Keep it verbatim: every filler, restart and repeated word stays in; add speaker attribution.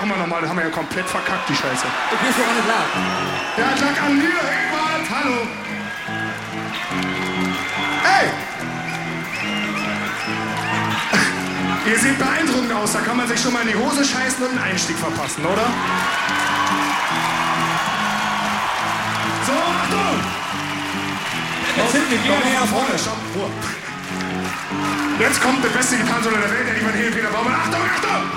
Speaker 1: machen wir nochmal, das haben wir ja komplett verkackt, die Scheiße.
Speaker 2: Okay, ist doch alles klar.
Speaker 1: Ja, es lag an mir, Ebert, hallo. Hey! Ihr seht beeindruckend aus, da kann man sich schon mal in die Hose scheißen und einen Einstieg verpassen, oder? So, Achtung!
Speaker 2: Jetzt sind wir
Speaker 1: Komm
Speaker 2: wieder
Speaker 1: nach
Speaker 2: nach vorne.
Speaker 1: vorne, stopp, Ruhe. Jetzt kommt der beste Gitarrensolo der Welt, der lieber Peter Baumann. Achtung, Achtung!